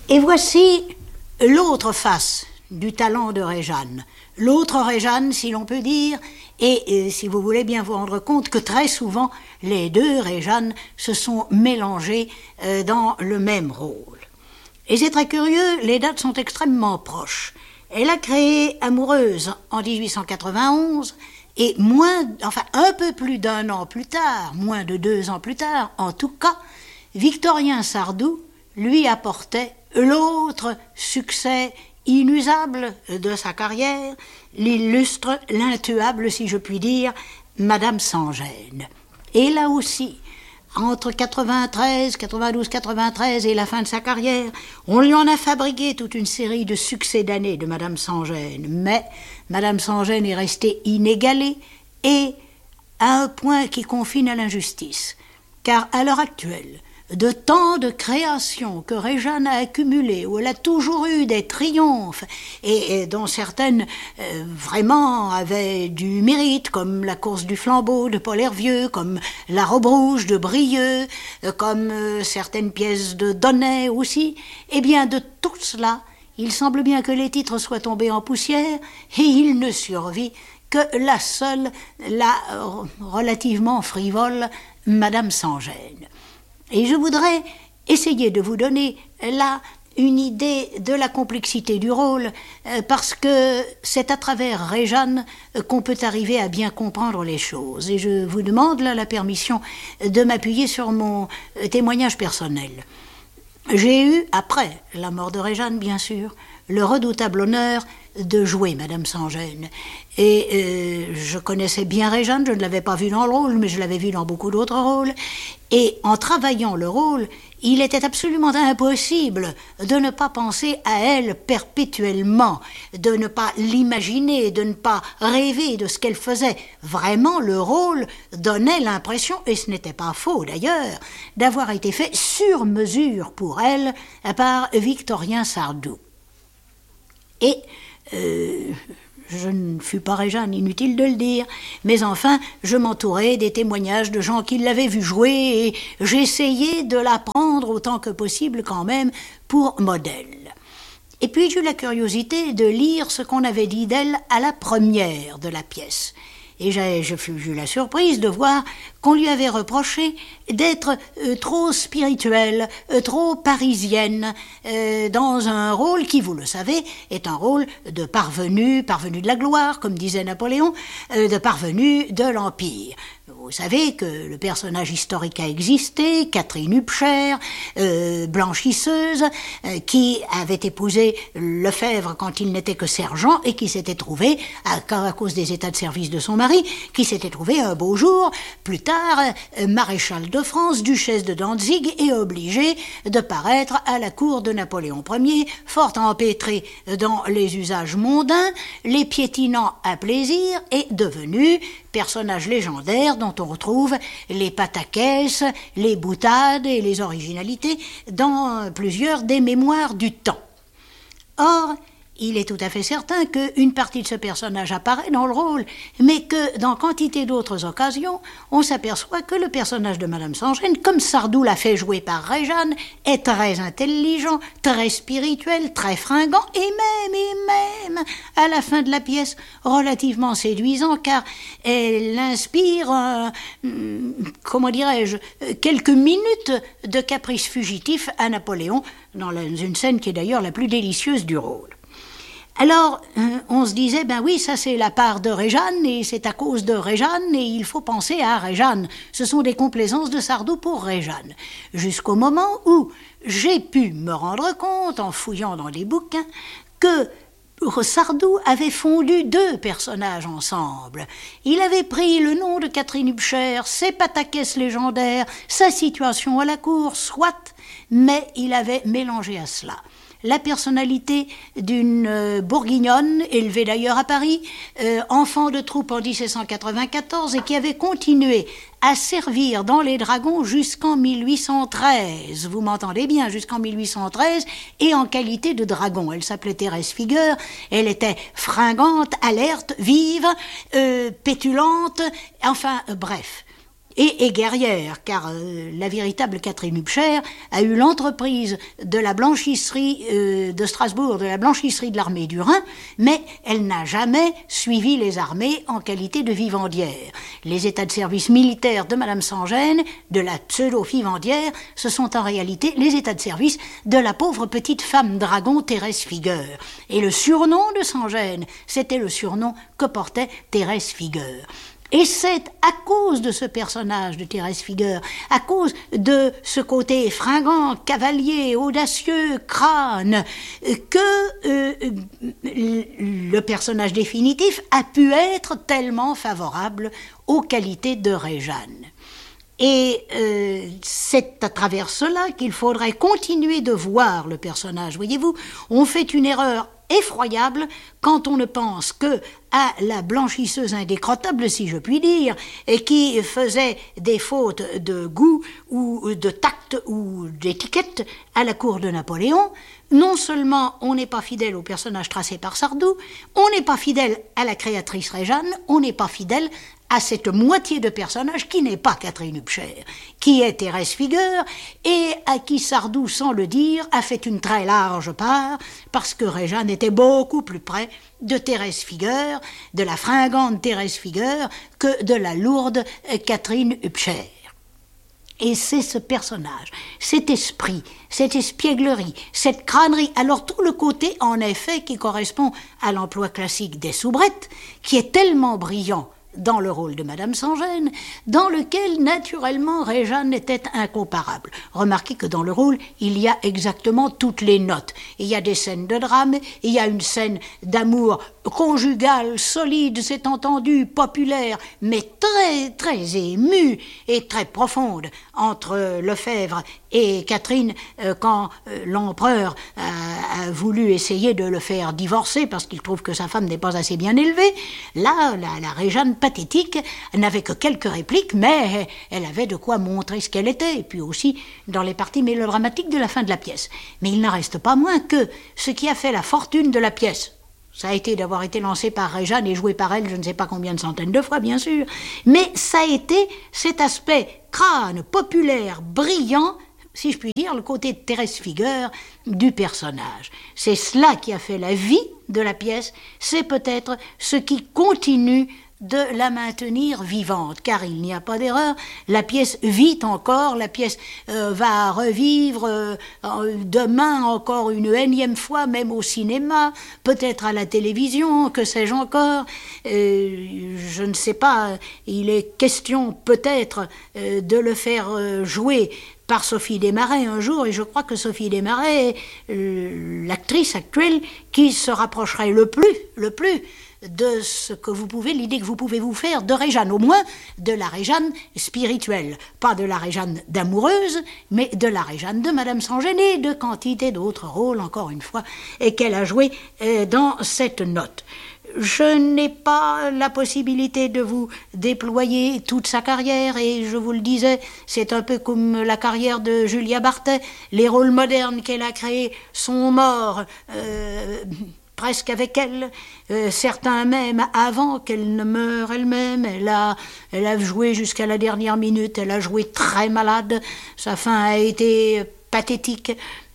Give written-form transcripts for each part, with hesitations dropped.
Et voici l'autre face du talent de Réjeanne. L'autre Réjeanne, si l'on peut dire, et si vous voulez bien vous rendre compte que très souvent, les deux Réjeanne se sont mélangées dans le même rôle. Et c'est très curieux, les dates sont extrêmement proches. Elle a créé Amoureuse en 1891, et un peu plus d'1 an plus tard, moins de 2 ans plus tard, en tout cas, Victorien Sardou lui apportait l'autre succès inusable de sa carrière, l'illustre, l'intuable, si je puis dire, Madame sans gêne. Et là aussi, entre 92, 93 et la fin de sa carrière, on lui en a fabriqué toute une série de succès d'années de Madame sans gêne. Mais Madame sans gêne est restée inégalée et à un point qui confine à l'injustice. Car à l'heure actuelle, de tant de créations que Réjeanne a accumulées, où elle a toujours eu des triomphes, et dont certaines vraiment avaient du mérite, comme la course du flambeau de Paul Hervieux, comme la robe rouge de Brieux, comme certaines pièces de Donnet aussi, eh bien de tout cela, il semble bien que les titres soient tombés en poussière, et il ne survit que la seule, la relativement frivole Madame sans gêne. Et je voudrais essayer de vous donner là une idée de la complexité du rôle, parce que c'est à travers Réjeanne qu'on peut arriver à bien comprendre les choses. Et je vous demande là la permission de m'appuyer sur mon témoignage personnel. J'ai eu, après la mort de Réjeanne bien sûr, le redoutable honneur de jouer Madame sans gêne. Et je connaissais bien Réjeanne, je ne l'avais pas vue dans le rôle, mais je l'avais vue dans beaucoup d'autres rôles. Et en travaillant le rôle, il était absolument impossible de ne pas penser à elle perpétuellement, de ne pas l'imaginer, de ne pas rêver de ce qu'elle faisait. Vraiment, le rôle donnait l'impression, et ce n'était pas faux d'ailleurs, d'avoir été fait sur mesure pour elle par Victorien Sardou. Et je ne fus pas Réjeanne, inutile de le dire, mais enfin, je m'entourais des témoignages de gens qui l'avaient vue jouer et j'essayais de la prendre autant que possible quand même pour modèle. Et puis j'ai eu la curiosité de lire ce qu'on avait dit d'elle à la première de la pièce. Et j'ai eu la surprise de voir qu'on lui avait reproché d'être trop spirituelle, trop parisienne, dans un rôle qui, vous le savez, est un rôle de parvenu de la gloire, comme disait Napoléon, de parvenu de l'Empire. Vous savez que le personnage historique a existé, Catherine Hubscher, blanchisseuse, qui avait épousé Lefebvre quand il n'était que sergent et qui s'était trouvé, à cause des états de service de son mari, qui s'était trouvé un beau jour, plus tard, maréchal de France, duchesse de Danzig et obligée de paraître à la cour de Napoléon Ier, fort empêtrée dans les usages mondains, les piétinant à plaisir et devenue personnage légendaire dont on retrouve les pataquès, les boutades et les originalités dans plusieurs des mémoires du temps. Or, il est tout à fait certain qu'une partie de ce personnage apparaît dans le rôle, mais que dans quantité d'autres occasions, on s'aperçoit que le personnage de Madame sans gêne, comme Sardou l'a fait jouer par Réjeanne, est très intelligent, très spirituel, très fringant, et même, à la fin de la pièce, relativement séduisant, car elle inspire, quelques minutes de caprice fugitif à Napoléon, dans une scène qui est d'ailleurs la plus délicieuse du rôle. Alors, on se disait, ben oui, ça c'est la part de Réjeanne, et c'est à cause de Réjeanne, et il faut penser à Réjeanne. Ce sont des complaisances de Sardou pour Réjeanne. Jusqu'au moment où j'ai pu me rendre compte, en fouillant dans des bouquins, que Sardou avait fondu 2 personnages ensemble. Il avait pris le nom de Catherine Hubscher, ses pataquès légendaires, sa situation à la cour, soit, mais il avait mélangé à cela la personnalité d'une bourguignonne, élevée d'ailleurs à Paris, enfant de troupe en 1794 et qui avait continué à servir dans les dragons jusqu'en 1813. Vous m'entendez bien, jusqu'en 1813, et en qualité de dragon. Elle s'appelait Thérèse Figueur, elle était fringante, alerte, vive, pétulante, enfin, bref. et guerrière, car la véritable Catherine Hubscher a eu l'entreprise de la blanchisserie de Strasbourg, de la blanchisserie de l'armée du Rhin, mais elle n'a jamais suivi les armées en qualité de vivandière. Les états de service militaires de Madame Sans-Gêne, de la pseudo-vivandière, ce sont en réalité les états de service de la pauvre petite femme dragon Thérèse Figueur. Et le surnom de Sans-Gêne, c'était le surnom que portait Thérèse Figueur. Et c'est à cause de ce personnage de Thérèse Figueur, à cause de ce côté fringant, cavalier, audacieux, crâne, que le personnage définitif a pu être tellement favorable aux qualités de Réjeanne. Et c'est à travers cela qu'il faudrait continuer de voir le personnage. Voyez-vous, on fait une erreur effroyable quand on ne pense que à la blanchisseuse indécrottable, si je puis dire, et qui faisait des fautes de goût ou de tact ou d'étiquette à la cour de Napoléon. Non seulement on n'est pas fidèle au personnage tracé par Sardou, on n'est pas fidèle à la créatrice Réjeanne, on n'est pas fidèle à cette moitié de personnage qui n'est pas Catherine Hubscher, qui est Thérèse Figueur, et à qui Sardou, sans le dire, a fait une très large part, parce que Réjeanne était beaucoup plus près de Thérèse Figueur, de la fringante Thérèse Figueur, que de la lourde Catherine Hubscher. Et c'est ce personnage, cet esprit, cette espièglerie, cette crânerie, alors tout le côté, en effet, qui correspond à l'emploi classique des soubrettes, qui est tellement brillant dans le rôle de Madame Sans-Gêne, dans lequel, naturellement, Réjeanne était incomparable. Remarquez que dans le rôle, il y a exactement toutes les notes. Il y a des scènes de drame, il y a une scène d'amour conjugal, solide, c'est entendu, populaire, mais très, très émue et très profonde entre Lefebvre et Catherine quand l'empereur a voulu essayer de le faire divorcer parce qu'il trouve que sa femme n'est pas assez bien élevée. Là, la Réjeanne pathétique n'avait que quelques répliques, mais elle avait de quoi montrer ce qu'elle était, et puis aussi dans les parties mélodramatiques de la fin de la pièce. Mais il n'en reste pas moins que ce qui a fait la fortune de la pièce, ça a été d'avoir été lancé par Réjeanne et joué par elle je ne sais pas combien de centaines de fois, bien sûr, mais ça a été cet aspect crâne, populaire, brillant, si je puis dire, le côté de Thérèse Figueur du personnage. C'est cela qui a fait la vie de la pièce, c'est peut-être ce qui continue de la maintenir vivante, car il n'y a pas d'erreur, la pièce vit encore, la pièce va revivre demain encore une énième fois, même au cinéma, peut-être à la télévision, que sais-je encore, je ne sais pas, il est question peut-être de le faire jouer par Sophie Desmarais un jour, et je crois que Sophie Desmarais est l'actrice actuelle qui se rapprocherait le plus de ce que vous pouvez, l'idée que vous pouvez vous faire de Réjeanne, au moins de la Réjeanne spirituelle, pas de la Réjeanne d'amoureuse, mais de la Réjeanne de Madame Sans-Gêne et de quantité d'autres rôles, encore une fois, et qu'elle a joué dans cette note. Je n'ai pas la possibilité de vous déployer toute sa carrière, et je vous le disais, c'est un peu comme la carrière de Julia Bartet. Les rôles modernes qu'elle a créés sont morts presque avec elle, certains même avant qu'elle ne meure elle-même. Elle a joué jusqu'à la dernière minute, elle a joué très malade, sa fin a été pathétique.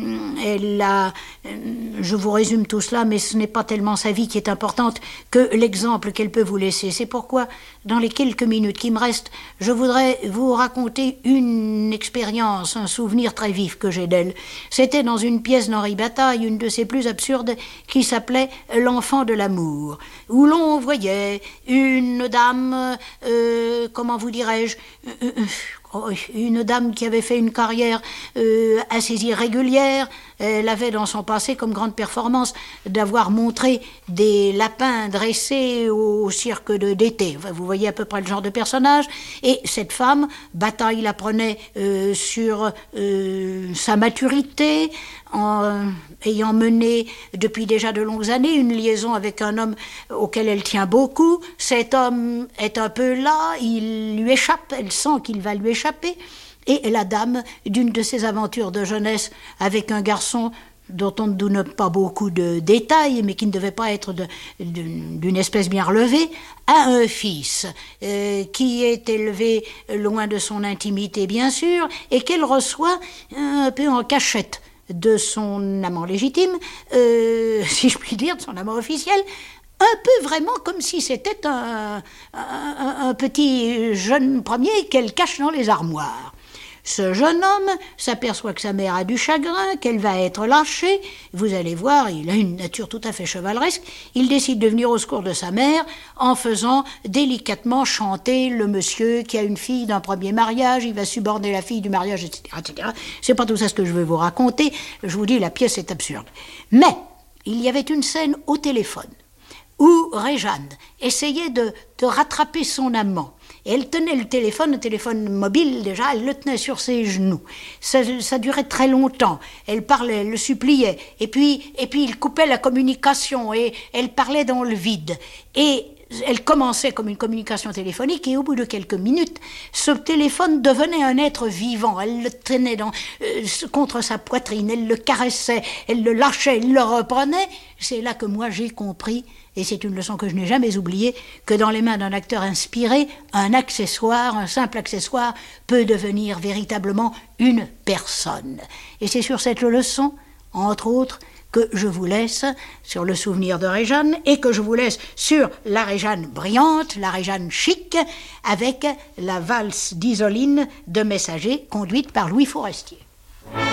Je vous résume tout cela, mais ce n'est pas tellement sa vie qui est importante que l'exemple qu'elle peut vous laisser. C'est pourquoi, dans les quelques minutes qui me restent, je voudrais vous raconter une expérience, un souvenir très vif que j'ai d'elle. C'était dans une pièce d'Henri Bataille, une de ses plus absurdes, qui s'appelait « L'enfant de l'amour », où l'on voyait une dame, comment vous dirais-je, une dame qui avait fait une carrière assez irrégulière. Elle avait dans son passé comme grande performance d'avoir montré des lapins dressés au cirque d'été. Enfin, vous voyez à peu près le genre de personnage. Et cette femme, Bataille la prenait sur sa maturité, en ayant mené depuis déjà de longues années une liaison avec un homme auquel elle tient beaucoup. Cet homme est un peu là, il lui échappe, elle sent qu'il va lui échapper. Et la dame, d'une de ses aventures de jeunesse avec un garçon dont on ne donne pas beaucoup de détails, mais qui ne devait pas être d'une espèce bien relevée, a un fils qui est élevé loin de son intimité, bien sûr, et qu'elle reçoit un peu en cachette de son amant légitime, si je puis dire, de son amant officiel, un peu vraiment comme si c'était un petit jeune premier qu'elle cache dans les armoires. Ce jeune homme s'aperçoit que sa mère a du chagrin, qu'elle va être lâchée. Vous allez voir, il a une nature tout à fait chevaleresque. Il décide de venir au secours de sa mère en faisant délicatement chanter le monsieur qui a une fille d'un premier mariage. Il va suborner la fille du mariage, etc., etc. C'est pas tout ça ce que je veux vous raconter. Je vous dis, la pièce est absurde. Mais il y avait une scène au téléphone où Réjeanne essayait de rattraper son amant. Et elle tenait le téléphone mobile déjà, elle le tenait sur ses genoux. Ça durait très longtemps. Elle parlait, elle le suppliait. Et puis il coupait la communication et elle parlait dans le vide. Et elle commençait comme une communication téléphonique et au bout de quelques minutes, ce téléphone devenait un être vivant. Elle le tenait contre sa poitrine, elle le caressait, elle le lâchait, elle le reprenait. C'est là que moi j'ai compris, et c'est une leçon que je n'ai jamais oubliée, que dans les mains d'un acteur inspiré, un simple accessoire, peut devenir véritablement une personne. Et c'est sur cette leçon, entre autres, que je vous laisse sur le souvenir de Réjeanne et que je vous laisse sur la Réjeanne brillante, la Réjeanne chic, avec la valse d'Isoline de Messager, conduite par Louis Forestier.